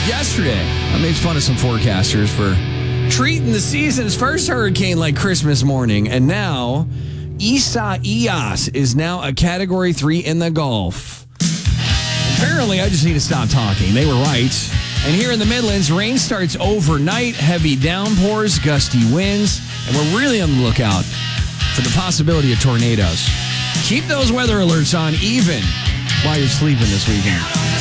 yesterday. I made fun of some forecasters for treating the season's first hurricane like Christmas morning. And now, Isaias is now a Category 3 in the Gulf. Apparently, I just need to stop talking. They were right. And here in the Midlands, rain starts overnight, heavy downpours, gusty winds, and we're really on the lookout for the possibility of tornadoes. Keep those weather alerts on even while you're sleeping this weekend.